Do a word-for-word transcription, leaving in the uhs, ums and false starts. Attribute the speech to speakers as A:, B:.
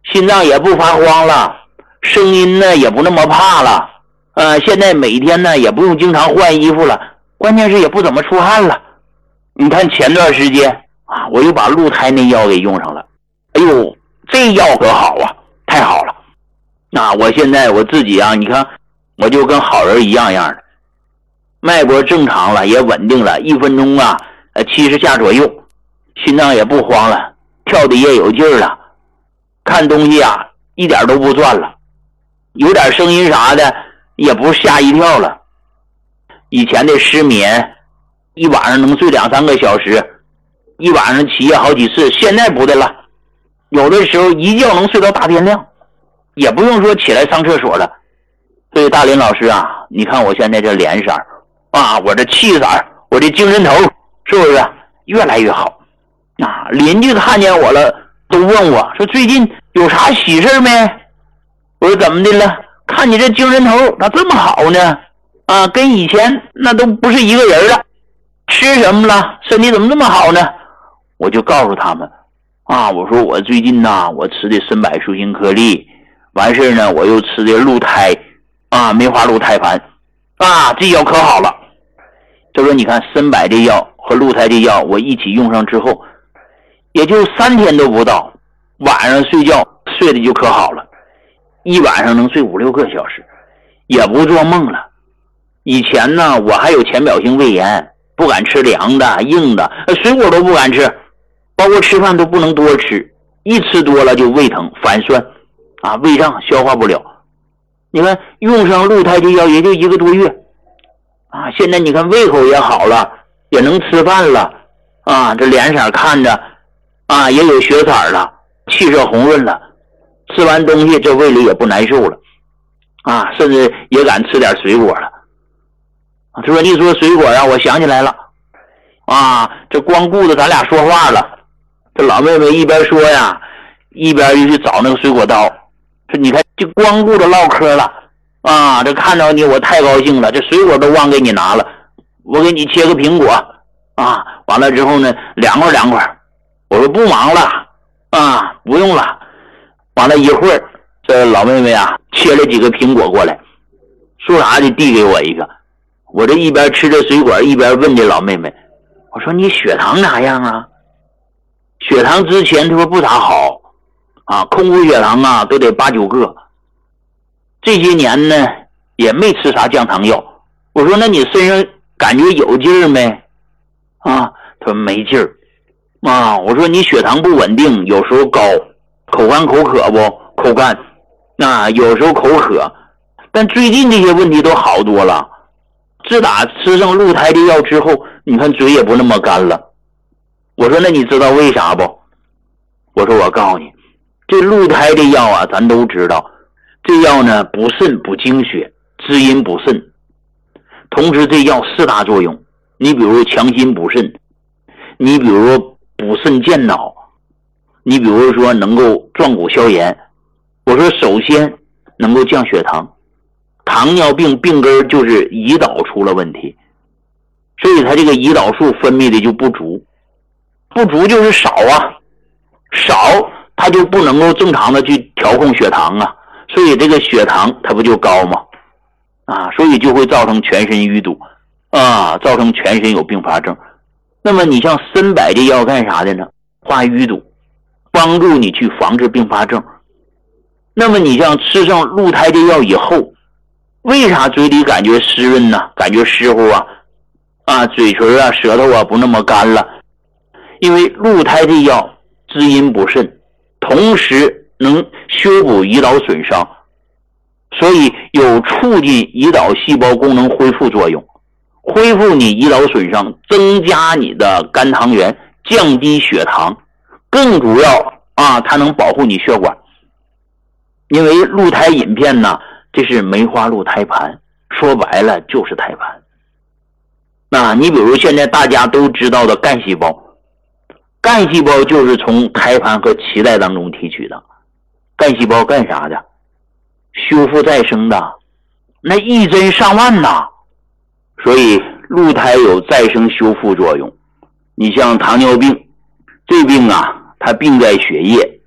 A: 心脏也不发慌了，声音呢也不那么怕了，呃，现在每天呢也不用经常换衣服了，关键是也不怎么出汗了。你看前段时间啊，我又把鹿胎那药给用上了，哎呦，这药可好啊，太好了。那我现在我自己啊，你看我就跟好人一样样的，脉搏正常了，也稳定了，一分钟啊呃七十下左右，心脏也不慌了，跳的也有劲儿了，看东西啊一点都不转了，有点声音啥的也不吓一跳了。以前的失眠一晚上能睡两三个小时，一晚上起夜好几次，现在不的了，有的时候一觉能睡到大天亮，也不用说起来上厕所了。所以大林老师啊，你看我现在这脸色啊，我这气色，我这精神头是不是越来越好啊？邻居看见我了都问我说最近有啥喜事没？我说怎么的了？看你这精神头咋这么好呢？啊，跟以前那都不是一个人了。吃什么了？身体怎么这么好呢？我就告诉他们啊，我说我最近呢，我吃的参柏舒心颗粒，完事呢我又吃的鹿胎啊，梅花鹿胎盘啊，这药可好了。他说你看参柏这药和鹿胎这药我一起用上之后，也就三天都不到，晚上睡觉睡的就可好了，一晚上能睡五六个小时，也不做梦了。以前呢我还有浅表性胃炎，不敢吃凉的硬的，水果都不敢吃，包括吃饭都不能多吃，一吃多了就胃疼反酸啊，胃胀消化不了。你看用上鹿胎这药也就一个多月啊，现在你看胃口也好了，也能吃饭了啊，这脸色看着啊也有血色了，气色红润了，吃完东西这胃里也不难受了啊，甚至也敢吃点水果了。他说你说水果啊，我想起来了啊，这光顾着咱俩说话了，这老妹妹一边说呀一边就去找那个水果刀，说你看就光顾着唠嗑了啊，这看着你我太高兴了，这水果都忘给你拿了，我给你切个苹果啊，完了之后呢凉快凉快，我说不忙了啊，不用了。完了一会儿这老妹妹啊切了几个苹果过来，说啥就递给我一个，我这一边吃着水果一边问这老妹妹，我说你血糖咋样啊？血糖之前她说不咋好啊，空腹血糖啊都得八九个，这些年呢也没吃啥降糖药。我说那你身上感觉有劲儿没？啊，她说没劲儿啊。我说你血糖不稳定，有时候高，口干口渴不？口干啊，有时候口渴，但最近这些问题都好多了。自打吃上鹿胎的药之后，你看嘴也不那么干了。我说那你知道为啥不？我说我告诉你，这鹿胎的药啊咱都知道，这药呢补肾补精血，滋阴补肾，同时这药四大作用，你比如强心补肾，你比如补肾健脑，你比如说能够壮骨消炎。我说首先能够降血糖，糖尿病病根就是胰岛出了问题，所以它这个胰岛素分泌的就不足，不足就是少啊，少它就不能够正常的去调控血糖啊，所以这个血糖它不就高吗？啊，所以就会造成全身淤堵啊，造成全身有并发症。那么你像参柏这药干啥的呢？化淤堵，帮助你去防治并发症。那么你像吃上鹿胎这药以后，为啥嘴里感觉湿润呢？感觉湿乎啊？啊，嘴唇啊、舌头啊不那么干了？因为鹿胎这药滋阴补肾，同时能修补胰岛损伤，所以有促进胰岛细胞功能恢复作用，恢复你胰岛损伤，增加你的肝糖原，降低血糖，更主要啊，它能保护你血管。因为鹿胎饮片呢，这是梅花鹿胎盘，说白了就是胎盘。那你比如现在大家都知道的干细胞，干细胞就是从胎盘和脐带当中提取的。干细胞干啥的？修复再生的，那一针上万呐。所以鹿胎有再生修复作用。你像糖尿病，这病啊它病在血液，